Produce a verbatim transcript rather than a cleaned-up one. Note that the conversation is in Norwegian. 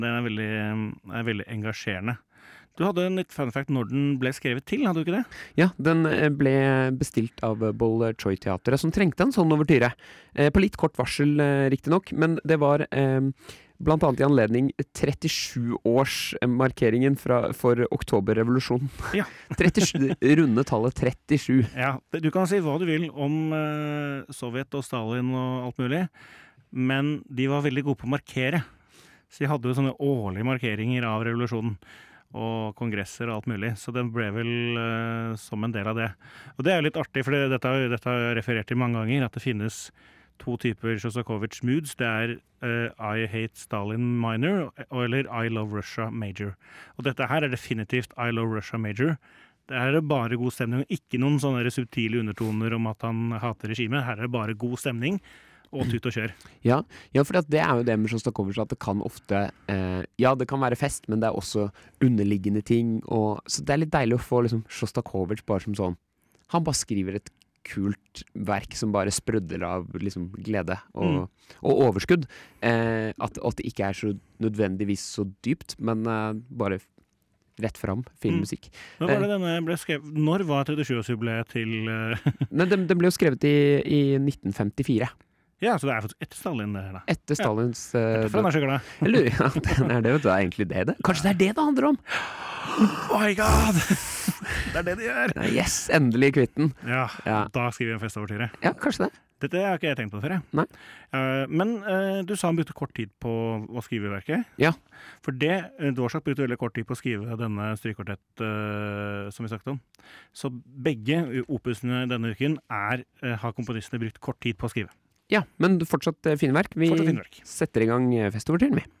Den er veldig, er veldig engasjerende. Du hadde en litt fun fact når den ble skrevet til, hadde du ikke det? Ja, den eh, ble bestilt av Bolshoi-teatret, som trengte en sånn overtyre. Eh, på litt kort varsel, eh, riktig nok, men det var eh, blant annet i anledning trettisju-årsmarkeringen fra, for oktoberrevolusjonen. Ja. trettisju, runde tallet trettisju. Ja, du kan si hva du vil om eh, Sovjet og Stalin og alt mulig, men de var veldig gode på å markere. Så de hadde jo sånne årlige markeringer av revolusjonen. Og kongresser og alt mulig, så den ble vel uh, som en del av det. Og det er jo litt artig, for dette, dette har jeg referert til mange ganger, at det finnes to typer Sjostakovitsj moods. Det er uh, I hate Stalin minor, eller I love Russia major. Og dette her er definitivt I love Russia major. Det er bare god stemning, ikke noen sånne subtile undertoner om at han hater regimet. Her er det bare god stemning. Og tut og kjør. Ja, ja, for det er jo det med Sjostakovitsj at det kan ofte eh, ja, det kan være fest, men det er også underliggende ting og, så det er litt deilig å få liksom, Sjostakovitsj bare som sånn han bare skriver et kult verk som bare sprudler av liksom, glede og, mm. og overskudd eh, at, at det ikke er så nødvendigvis så dypt, men eh, bare rett fram, fin musikk. Mm. Når var det denne ble skrevet? Når var trettisju-årsjubileet til uh... Nei, den, den ble jo skrevet i, i nitten femtifire. Ja, så det er etter Stalin det her da. Etter Stalins... Ja. Uh, Etter han er så glad. Jeg lurer, ja, den er det, vet du, det er egentlig det det. Kanskje det er det det handler om? Oh my god! Det er det de gjør! Ja, yes, endelig kvitten. Ja, ja, da skriver vi en fest-overtyre. Ja, kanskje det. Dette har ikke jeg tenkt på før, jeg. Nei. Uh, men uh, du sa han brukte kort tid på å skrive verket. Ja. For det, uh, Dvorak brukte veldig kort tid på å skrive denne strykekvartett uh, som vi snakket om. Så begge opusene denne uken er, uh, har komponistene brukt kort tid på å skrive. Ja, men fortsatt uh, fine verk. Vi fortsatt fine verk. setter i gang festovertyren, vi.